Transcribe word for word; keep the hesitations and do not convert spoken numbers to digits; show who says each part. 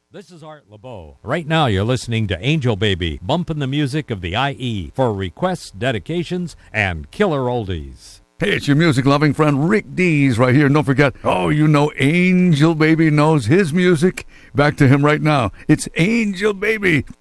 Speaker 1: This is Art LeBeau. Right now you're listening to Angel Baby, bumping the music of the I E for requests, dedications, and killer oldies.
Speaker 2: Hey, it's your music-loving friend Rick Dees right here. And don't forget, oh, you know Angel Baby knows his music. Back to him right now. It's Angel Baby.